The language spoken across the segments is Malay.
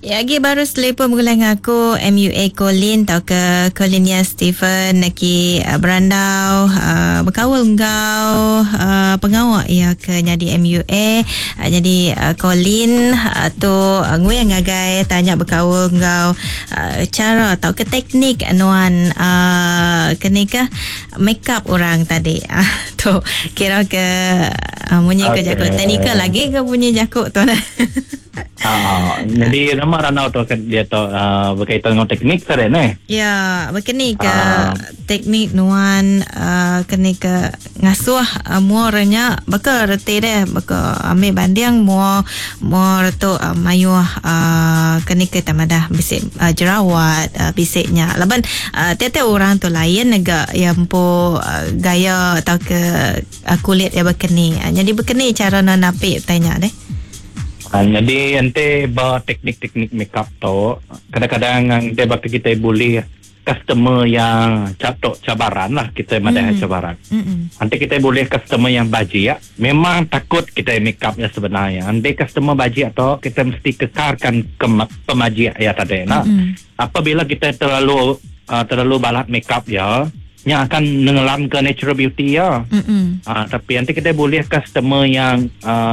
Ya, lagi baru telefon mengulang aku MUA Colin tau ke Colinia Stephen naki berandau berkawal engkau pengawak ya ke jadi MUA jadi Colin tu ngui ngagai tanya berkawal engkau cara tau ke teknik anuan kenika makeup orang tadi tu kira ke punya ke jakut teknikal lagi ke punya jakut tu jadi nama ranau tu dia tu berkaitan dengan teknik tadi ne. Ya, begini ke teknik nuan kena ke ngasuh muaranya baka reti deh baka ambil banding muar tu mayuh kena ke tamadah bisik jerawat bisiknya. Laban tiap-tiap orang tu lain negak yang po gaya atau ke kulit yang berkeni. Jadi berkeni cara nak napik tanya deh. Jadi ente teknik-teknik makeup tu kadang-kadang ente bakal kita boleh customer yang catok cabaran lah kita madah cabaran. Nanti kita boleh customer yang baji ya. Memang takut kita makeupnya sebenarnya. Nanti customer baji atau kita mesti kekarkan ke pemaji ya tadi. Nah, apabila kita terlalu balat makeup ya, yang akan mengelam ke natural beauty ya. Tapi nanti kita boleh customer yang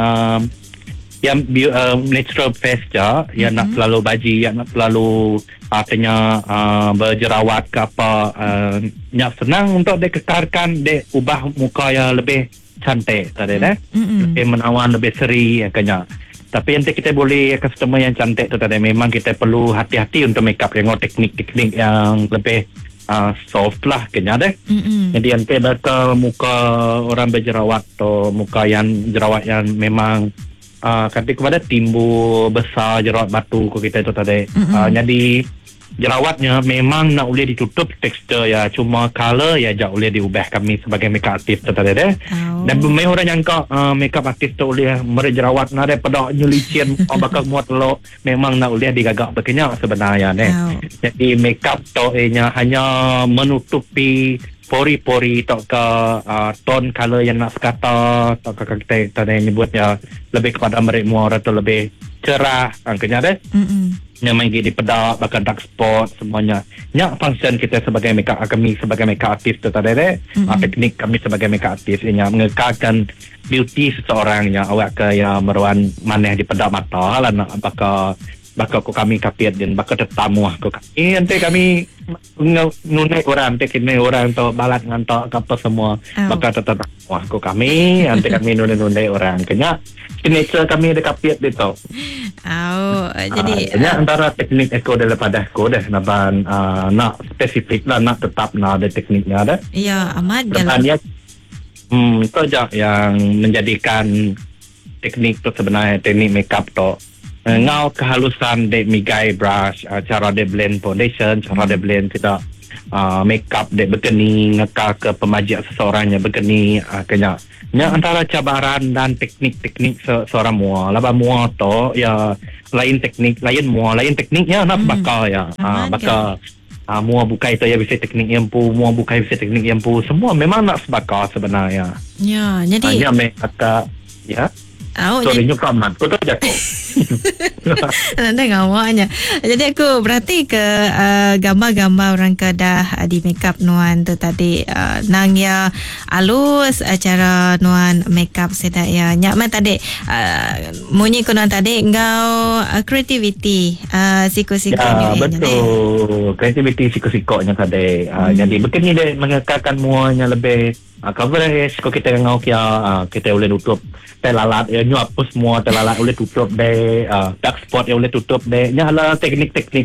natural face je, yang nak terlalu baji, yang nak terlalu artinya berjerawat ke apa, yang senang untuk dia kekarkan, dia ubah muka yang lebih cantik tadi lebih menawan, lebih seri kena. Tapi nanti kita boleh customer yang cantik tu tadi, memang kita perlu hati-hati untuk makeup dengan teknik-teknik yang lebih soft lah kena deh. Jadi nanti bakal muka orang berjerawat atau muka yang jerawat yang memang kata kepada timbul besar jerawat batu ko kita itu tadi. Jadi jerawatnya memang nak boleh ditutup tekstur ya, cuma color ya jak boleh diubah kami sebagai makeup artist tu tadi deh. Dan memang orang nyangka makeup artist tu boleh merjerawat nak daripada licin bakal muat lo, memang nak boleh digagak berkenyak sebenarnya deh. Jadi makeup tu hanya menutupi pori-pori atau ke tone color yang nak sekata atau ke kita tadi nyebutnya lebih kepada mereka atau lebih cerah angkanya deh. Yang main di pedak bahkan dark spot semuanya. Yang function kita sebagai makeup kami sebagai makeup artist tu tadi deh. Teknik kami sebagai makeup artist yang mengekalkan beauty seseorang yang awak ke yang meruan maneh di pedak mata lah nak bakal ko kami kapiat dan bakal tetamu ko kami nanti kami nunai orang nanti kini orang tu balat ngantok apa semua bakal tetamu ko kami nanti kami nunai orang kena signature kami ada kapiat itu. Jadi antara teknik eko daripada aku dah nak spesifik lah nak tetap nak ada tekniknya ada. Ya amat jalan. Itu aja yang menjadikan teknik tu sebenarnya teknik makeup tu. Ngau kehalusan de migai brush, cara de blend foundation, cara de blend kita makeup de berkeni ngekal ke pemaji seseorangnya berkeni kena. Yang antara cabaran dan teknik-teknik seorang mua, laba mua to ya lain teknik, lain mua, lain tekniknya nak bakal ya. Bakal mua bukai itu ya bisa teknik yang pu, mua bukai bisa teknik yang pu, semua memang nak sebakar sebenarnya. Ya, jadi hanya mereka ya. Sorry nyukaman, kau tu jatuh. Anda ngawaknya. Jadi aku berarti ke gambar-gambar orang Kedah di makeup nuan tu tadi nang ya alus cara nuan makeup seda ya nyaman tadi munyi kuno tadi engkau creativity siko-siko ya betul creativity siko-sikonya tadi jadi begini dia mengekalkan muanya lebih coverage kalau kita ngau kita boleh tutup telalat ya hapus semua telalat boleh tutup deh dark spot yang boleh tutup deh nyala teknik-teknik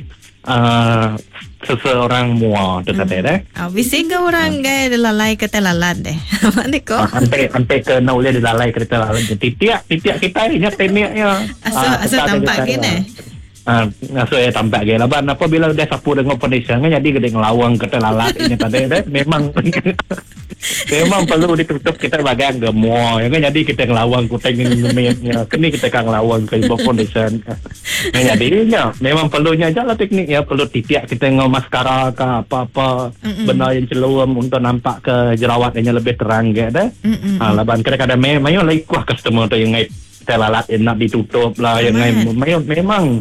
seseorang mua tu tadi deh bisa ke orang gaya dilalai ke telalat deh mana kau sampai ke nak boleh dilalai ke telalat tiap kita ini tekniknya asal tampak gini so ya tampak gila ban apabila dia sapu dengan foundation kan jadi gede ngelawang ke telalat ini tadi memang perlu ditutup kita bagian gemuk ya kan jadi kita ngelawang kuting ngemitnya kini kita kan ngelawang ke ibu foundation jadinya memang perlunya aja lah tekniknya perlu tiap kita ngel maskara ke apa-apa benda yang celum untuk nampak ke jerawatnya lebih terang gitu laban kadang-kadang memang lagi kuah customer tu yang telalat yang nak ditutup lah yang memang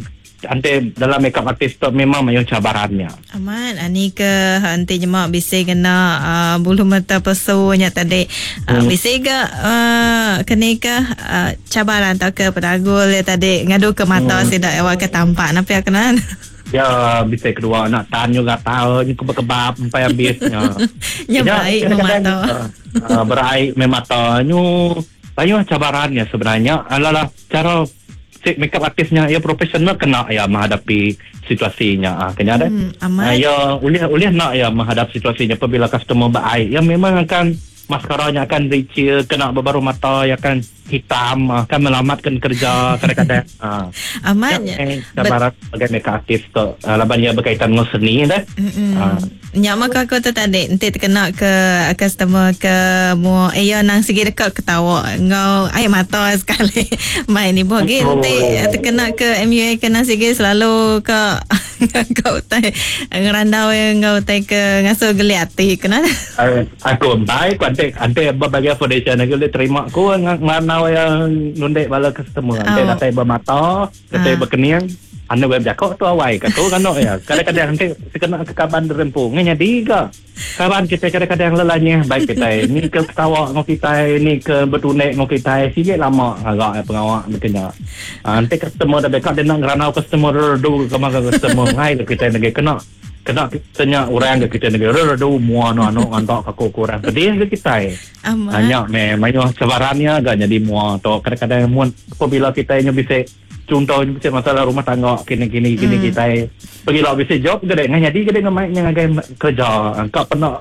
ante dalam makeup artist tu memang mayu cabarannya. Aman, ani ke nanti jemak bisa kena bulu mata pesunya tadi. Bisa ke kena ke cabaran tak ke pedagul ya tadi ngadu ke mata sidak awak ke tampak nampak kenan. Ya, bisa kedua nak tan juga tahu ni kebab sampai habisnya. Ya baik memata. Beraik memata nyu banyak cabarannya sebenarnya. Adalah cara makeup artisnya ya profesional kena ya menghadapi situasinya. Kena ada. Ya ulih nak ya menghadapi situasinya apabila customer baik. Ya memang akan maskaranya akan licin, kena berbaru mata ya kan hitam, akan melamatkan kerja kadang-kadang. Aman. Cabaran sebagai makeup artist tu labannya berkaitan dengan seni dah. Nyak maka aku tu tadi nanti terkena ke customer ke mu nang segi dekat ketawa ngau air mata sekali main ni bogi nanti terkena ke MUA kena segi selalu ke kau tai ngerandau yang kau tai ke ngasuh geli hati kena aku baik ante berbagai foundation aku boleh terima aku nganau yang nundek bala customer ante datai bermata datai berkening anda web jakok tu awai kata kan ya kadang-kadang nanti kena ke kaban rempu nganya diga kaban kita kadang-kadang lelanya baik kita ni ke ketawa ngau kita ni ke bertunek ngau kita sikit lama agak pengawak berkena nanti customer dah dekat dia nak ngeranau customer do ke customer ngai kita negeri kena tanya orang ke kita negeri do mua no antok aku kurang pedih ke kita hanya memang cabarannya agak jadi mua atau kadang-kadang mun apabila kita nya bisa contoh macam masalah rumah tangga kini kita pergi lah bisa job gede ngah jadi gede ngamain kerja angka pernah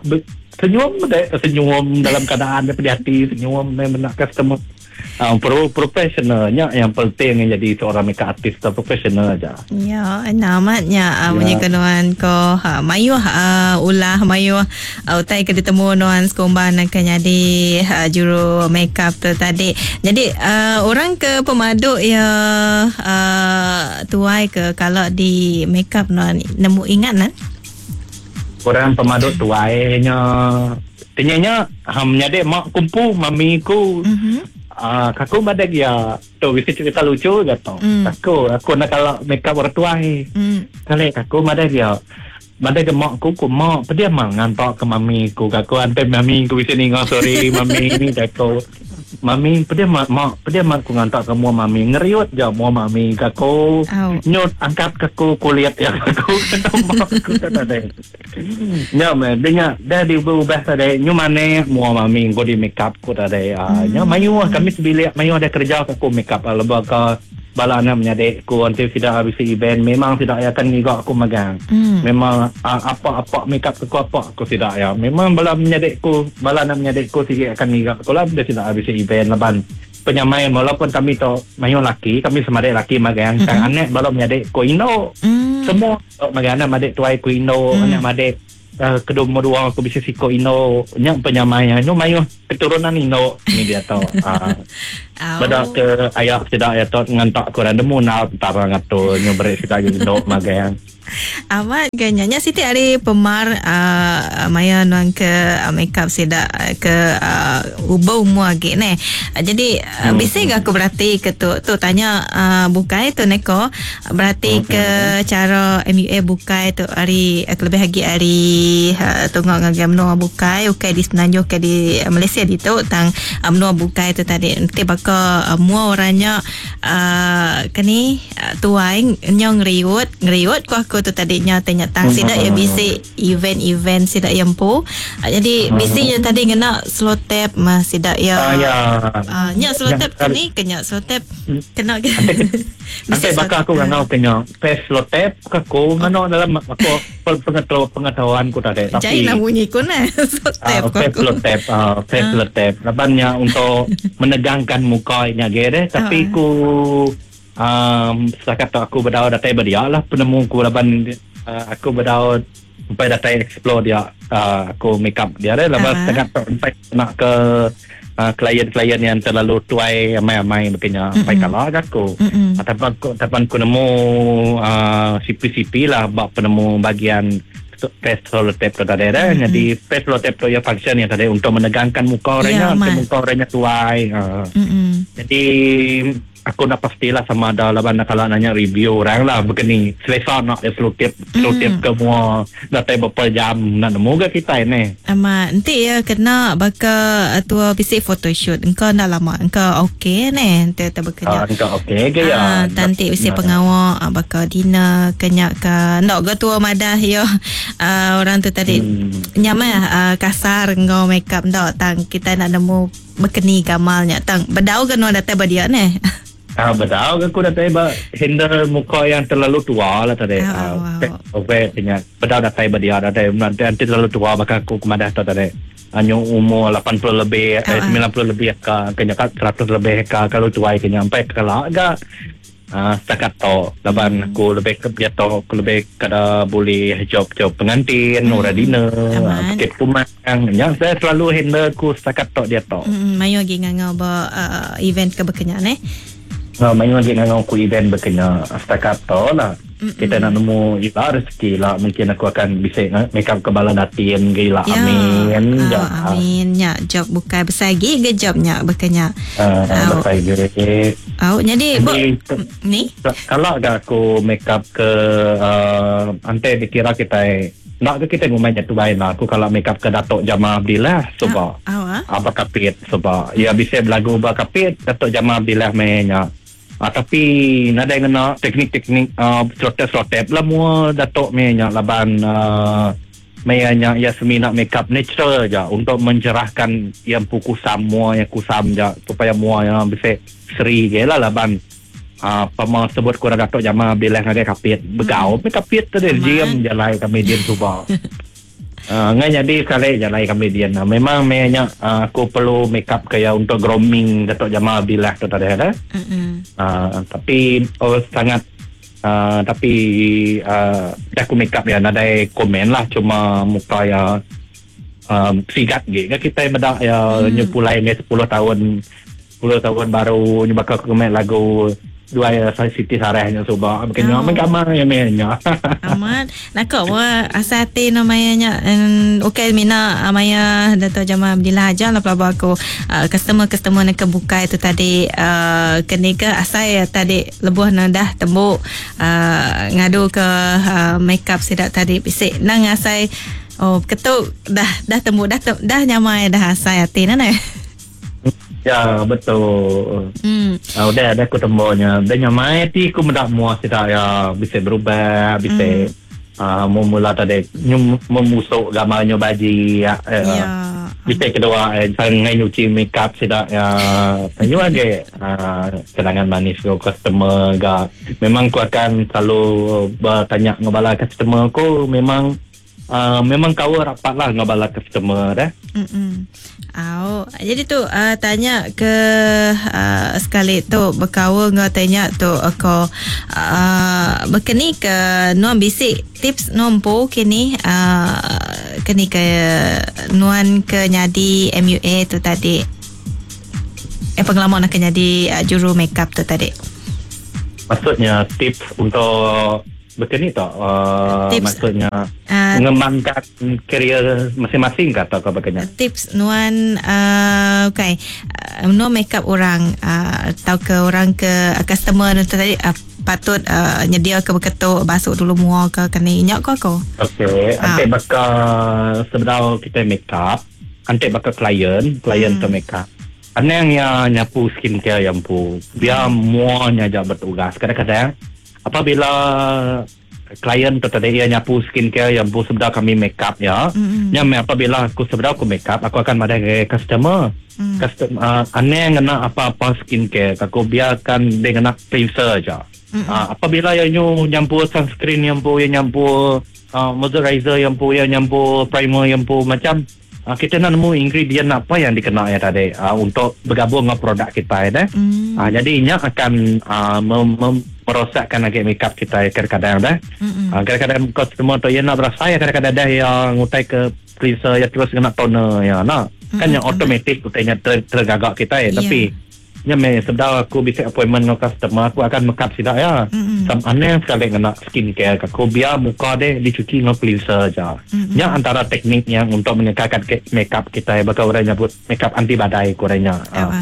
senyum dalam keadaan pedih hati senyum menak customer profesionalnya yang penting jadi seorang makeup artist profesional aja. Ya, namatnya punya kenuan ko mayu ulah mayu utai ke ditemu nuan sekumban akan jadi juru makeup tu tadi. Jadi orang ke pemadu ya tuai ke kalau di makeup nuan nemu ingat kan? Orang pemadu tuainya tanyanya hamnya dek mak kumpu mami ku. Kaku badak ya tu bisa cerita lucu gitu. Aku nak kalau makeup orang tua kali aku badak ya badak mak ku mak dia ngantok ke mami ku kaku ante mami ku bisa ni sorry mami ni aku mami dia mak ku ngantok ke mua mami ngeriut je mua mami kaku nyut angkat kaku kulit ya kaku kena mak ku tak ada nya dia dah diubah tadi nyu mane mua mami go di makeup ku tadi nya mayu kami sebilik mayu ada kerja aku makeup lebih ke balana menyadek ku nanti tidak habis event memang tidak akan ngigak aku magang memang apa makeup aku tidak ya memang balana menyadek ku sikit akan ngigak aku lah dia tidak habis event leban penyamain walaupun kami tu mayu laki kami semadek laki magang kan anek balana menyadek ku ino semua magang anak madek tuai ku ino anak madek kedua dua aku bisa siko ino nyak penyamaian no mayu keturunan ino ni dia tahu pada ke ayah tidak ya tot ngantak kurang demu na tara ngato nyobre kita ino magang amat ganyanya Siti hari pemar maya nuang ke makeup sida ke ubau mu agi ne jadi bisa gak aku berarti ke tu tanya bukai tu neko berarti ke cara MUA bukai tu hari lebih lagi hari tunggu ngagam no bukai di Semenanjung di Malaysia di tu tang no bukai tu tadi nanti bakal mua orangnya kini tuai nyong ngeriut aku tu tadinya tanya tang sidak ya bisa event sidak yang po jadi bisinya tadi kena slow tap mas sidak ya nya slow tap ni kena slow tap kena nanti bakal aku ngau kena face slow tap aku ngano dalam aku pengetahuan ku tadi tapi jai nak bunyi ku na slow tap face slow tap labannya untuk menegangkan mukanya gede tapi ku setakat aku berdaud datai berdia lah penemu ku laban aku berdaud sampai datai explore dia aku makeup dia dah lepas setakat sampai nak ke klien-klien yang terlalu tuai amai-amai begini sampai kalah aku tapi aku nemu CP lah bak penemu bagian face roller tape tu tadi jadi face roller tape tu ya function yang tadi untuk menegangkan muka orangnya muka orangnya tuai jadi aku nak pastilah sama ada laban kalau nanya review orang lah begini selesa nak selotip ke mua dah tay berapa jam nak nemu ke kita ini nanti ya kena baka tua bisik photoshoot engkau nak lama engkau okey ne ente berkenya engkau okey ke ya nanti bisik pengawal baka dina kenyak ke nak ke tua madah ya orang tu tadi nyaman kasar engkau makeup ndak tang kita nak nemu berkeni gamalnya tang bedau kan ada tay badia ne betul aku dah tahu handle muka yang terlalu tua lah tadi. Punya betul dah tahu dia dah tahu nanti terlalu tua bakal aku kemadah tadi. Hanya umur 80 lebih, 90 lebih kenyakat 100 lebih kalau tua kenya sampai kalau agak setakat to laban aku lebih ke biato aku lebih kada boleh job pengantin ora dinner pakai rumah yang saya selalu handle aku setakat to dia to. Mayo gi ngau ba event ke bekenya ne. Main lagi dengan aku event berkena setakat tu lah. Kita nak nemu rezeki lah. Mungkin aku akan bisa make up kebala datin gila. Amin. Amin. Ya, job bukan besar lagi ke jobnya berkena. Besar lagi. Jadi ni kalau agak aku make up ke ante dikira kita nak ke kita ngumai jatuh baik lah. Aku kalau make up ke Datuk Jamal Abdillah sebab apa kapit sebab ya bisa berlagu bakapit Datuk Jamal Abdillah mainnya. Tapi nada yang kena teknik-teknik slotep lah mua Datuk mainnya laban mainnya Yasmin nak make up natural je untuk mencerahkan yang kusam mua yang kusam je supaya mua yang bisa seri je lah laban pama sebut kurang Datuk Jamal Abdillah ngagai kapit begau kapit tu dia diam jalai komedian cuba ngai jadi kali jalai komedian memang mainnya aku perlu make up kayak untuk grooming Datuk Jamal Abdillah tu tadi ada tapi sangat tapi dah aku make up ya nada komen lah cuma muka ya sigat gitu kita beda ya nyepulai ni 10 tahun baru nyoba ke komen lagu dua Siti Sarahnya coba begini gambar yang mainnya amat nak kau asal hati namanya okey mina amaya Datuk Jamal Abdillah aja lah pelabur aku customer nak kebuka itu tadi kenika asal ya tadi lebuh dah tembuk ngadu ke makeup sidak tadi bisik nang asal ketuk dah tembuk dah nyamai dah asal hati nana. Ya betul. Udah ada aku tembonya. Dan nyamai ti aku mendak muas tidak ya bisa berubah, bisa memula tadi memusuk gambarnya baji ya. Bisa kedua sangat nyuci makeup tidak ya. Tanyu aja serangan manis ke customer ga. Memang aku akan selalu bertanya ngabala customer aku memang kau rapat lah ngabala customer dah. Jadi tu tanya ke sekali tu berkawan ngau tanya tu aku berkeni ke nuan bisik tips nompo kini keni ke nuan ke nyadi MUA tu tadi pengalaman nak nyadi juru makeup tu tadi maksudnya tips untuk begini tak maksudnya mengembangkan career masing-masing kata apa begini tips nuan okay no makeup orang atau ke orang ke customer tu tadi patut nyedia ke beketuk basuh dulu mua ke kena inyak ke aku ante bakal sebenarnya kita makeup ante bakal klien tu makeup ane yang nyapu skincare yang pu dia muanya aja bertugas kadang-kadang apabila klien tu tadi ia nyapu skincare yang bu sebenarnya kami make up ya. Apabila aku sebenarnya aku make up, aku akan ada customer. Aneh ngena apa-apa skincare, aku biarkan dia ngena cleanser aja. Apabila yang nyampu sunscreen yang bu yang nyampu moisturizer yang bu yang nyampu primer yang bu macam kita nak nemu ingredient apa yang dikenal ya tadi untuk bergabung dengan produk kita ya. Jadi ini akan merosakkan lagi makeup kita kadang-kadang dah. Kadang-kadang customer tu yang nak berasa ya kadang-kadang dah yang ngutai ke cleanser ya terus kena toner ya nak. Kan yang otomatis utainya tergagak kita ya tapi sebenarnya aku bisa appointment dengan customer aku akan makeup sidak ya. Aneh sekali kena skincare aku biar muka dia dicuci dengan cleanser aja. Yang antara teknik yang untuk menyegarkan makeup kita ya bakal orang nyebut makeup anti badai kurangnya.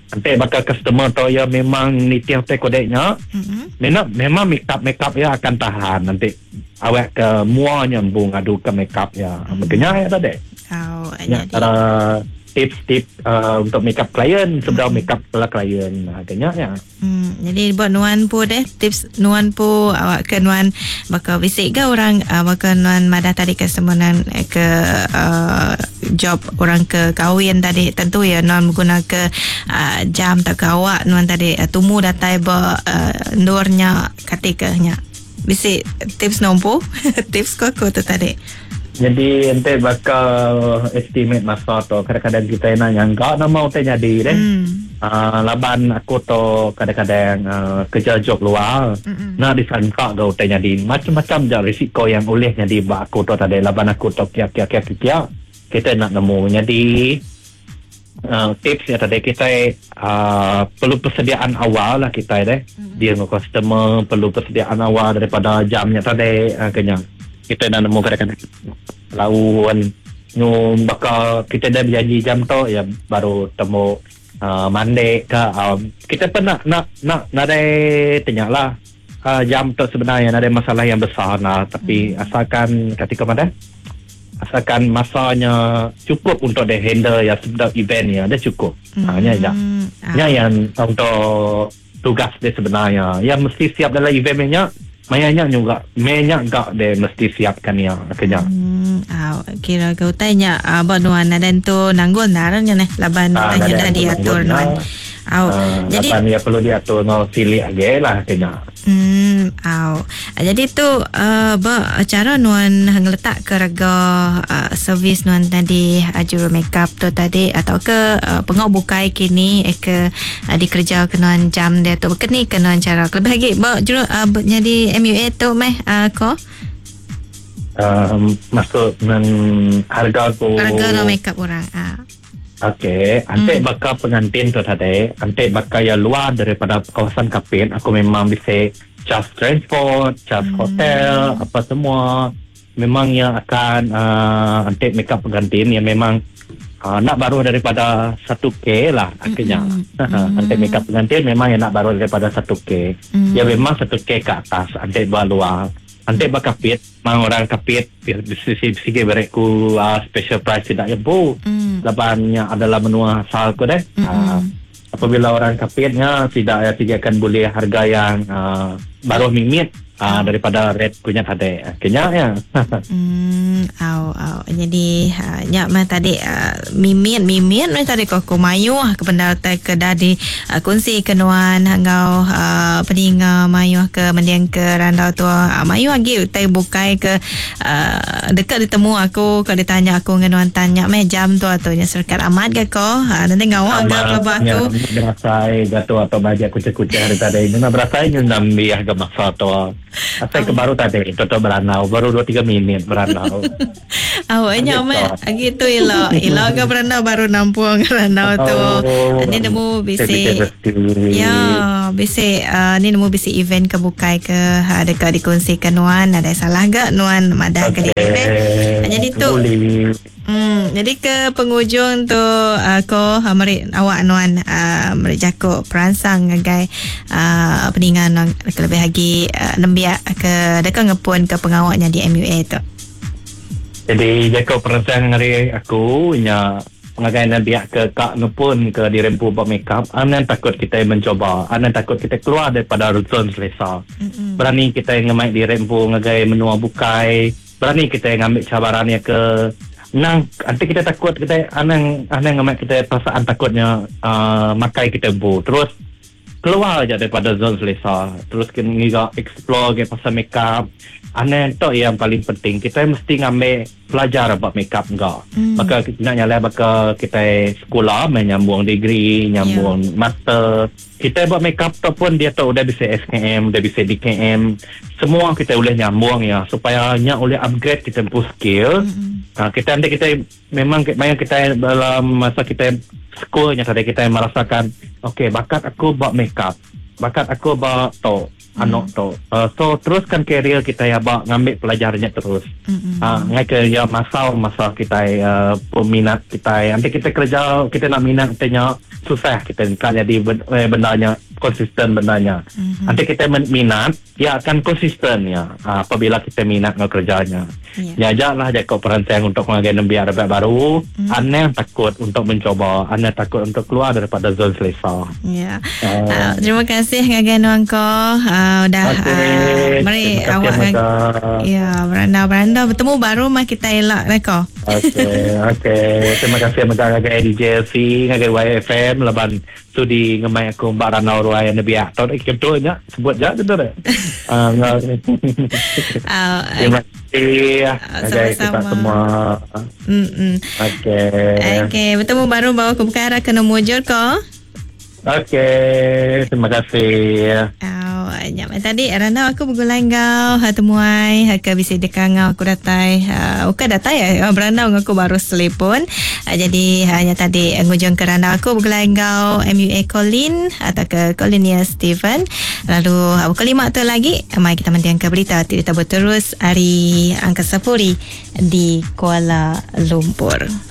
Nanti bakal customer tu ya memang nitiah teh kodeknya. Memang make up ya akan tahan. Nanti awak ke muanya bung adu ke make up ya. Makanya ya tadi. Oh, Ya, jadi tips untuk make up klien sebelum make up lah klien. Makanya ya. Jadi buat nuan pun tips nuan pun awak ke nuan bakal bisik ke orang bakal nuan madah tadi customer ke job orang ke kahwin tadi tentu ya nuan guna ke jam tak ke awak nuan tadi tumu datai ndornya katikanya bisik tips nompo tips kau tu tadi. Jadi ente bakal estimate masa tu kadang-kadang kita nanya enggak nama ente jadi deh. Laban aku tu kadang-kadang kerja job luar. Nak disangka kau ente jadi macam-macam je risiko yang boleh jadi bak aku tu tadi laban aku tu kia kita nak nemu. Jadi tips ya tadi kita perlu persediaan awal lah kita deh. Dia dengan customer perlu persediaan awal daripada jamnya tadi kenyang. Kita dah nemu kadang-kadang lawan nyum bakal kita dah berjanji jam tu ya baru temu Monday ke kita pun nak ada tanya lah jam tu sebenarnya ada masalah yang besar lah tapi asalkan ketika mana asalkan masanya cukup untuk dia handle ya sebab event ya dah cukup hanya yang untuk tugas dia sebenarnya yang mesti siap dalam eventnya mayanya juga enggak dia mesti siapkan ya akhirnya kira kau tanya abang nuan dan tu nanggul narangnya laban tanya dah diatur nuan jadi laban dia perlu diatur no silih aja lah akhirnya jadi tu cara nuan ngeletak ke rega servis nuan tadi juru makeup tu tadi atau ke pengau bukai kini ke dikerja ke nuan jam dia tu kini ke nuan cara lebih lagi juru jadi MUA tu ko masuk dengan harga no makeup orang Okey, ante bakal pengantin tu tadi, ante bakal yang luar daripada kawasan Kapit, aku memang bisa charge transport, charge hotel, apa semua. Memang yang akan ante makeup pengantin yang memang nak baru daripada 1K lah akhirnya. Ante makeup pengantin memang yang nak baru daripada 1K. Ya memang 1K ke atas ante buat luar. Ante bakal Kapit, mang orang Kapit sikit bereku special price tidak bu. Labannya adalah menua asal ko deh. Apabila orang Kapitnya tidak akan boleh harga yang baru mimit daripada rate punya tadi. Akhirnya ya. Jadi nyak mah tadi mimit tadi ko mayu ke benda ke dadi kunci kenuan hangau peninga mayu ke mendiang ke randau tu mayu lagi tai bukai ke dekat ditemu aku kalau ditanya aku ngenuan tanya jam tu atau nya serkat amat ke ko nanti ngawak ke apa aku berasai gato atau bajak kucing-kucing hari tadi ini berasai nyundam biah ke masa tu asai ke baru tadi itu beranau baru 2-3 minit beranau awaknya gitu ilo ke beranau baru nampung beranau tu ni nemu bisi ya bisi ni nemu bisi event ke bukai ke dekat dikongsikan nuan ada salah gak nuan madah ke jadi tu jadi ke penghujung tu ko awak nuan merjaku perangsang ngagai peningan lebih lagi nembiak ke dekat ngepun ke pengawaknya di MUA tu. Jadi jika perangsang hari aku nya ngagai nembiak ke kak ngepun ke di rempu buat makeup anan takut kita mencoba anan takut kita keluar daripada zon selesa. Berani kita ngemai di rempu ngagai menua bukai berani kita ngambil cabarannya ke nanti kita takut kita anang ngamak kita perasaan takutnya makai kita terus keluar aja daripada zon selesa terus kita explore ke pasal makeup aneh tu yang paling penting kita mesti ngambil pelajar about makeup enggak maka nak nyala maka kita sekolah menyambung degree nyambung master kita buat makeup tu pun dia tu udah bisa SKM udah bisa DKM semua kita boleh nyambung ya supaya nya boleh upgrade kita punya skill kita nanti kita memang kita dalam masa kita sekolahnya tadi kita merasakan okey bakat aku buat makeup bakat aku buat tu anak tu so teruskan career kita ya ngambil pelajarannya terus ngai ke masa kita peminat kita nanti kita kerja kita nak minat kita susah kita nak jadi benarnya konsisten benarnya. Nanti kita minat, dia akan konsisten ya. Apabila kita minat dengan kerjanya. Jajaklah jaga perancang untuk mengagai biar dapat baru. Anda takut untuk mencoba, Anda takut untuk keluar daripada zon selesa. Ya. Terima kasih ngagai nuangko. Udah mari awak ya beranda bertemu baru mah kita elak reko. Okey. Terima kasih ngagai DJ C, ngagai YFM laban sudi ngemai aku Mbak Rana Ruai Nabi Aktor ketuanya sebut je betul tak? Terima kasih kita semua. Okey, bertemu baru bawa ke perkara kena mujur ko. Okey, terima kasih. Tadi Rana aku bergulai kau temuai ke bisa dekang aku datai uka datai beranda aku baru telepon jadi hanya tadi ngujung ke Rana aku bergulai kau MUA Colin atau ke Colinia Stephen lalu kelima tu lagi mari kita mendiang ke berita berterus hari Angkasa Puri di Kuala Lumpur.